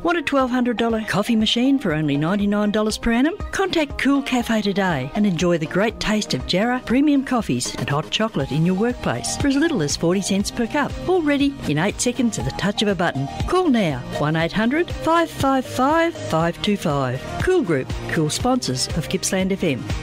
Want a $1,200 coffee machine for only $99 per annum? Contact Cool Cafe today and enjoy the great taste of Jarrah premium coffees and hot chocolate in your workplace for as little as 40 cents per cup. All ready in 8 seconds at the touch of a button. Call now 1-800-555-525. Cool Group, cool sponsors of Gippsland FM.